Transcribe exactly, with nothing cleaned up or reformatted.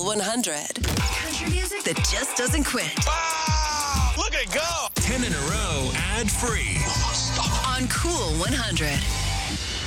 one hundred. Country music that just doesn't quit. Wow! Look at it go! ten in a row, ad-free. On Cool one hundred.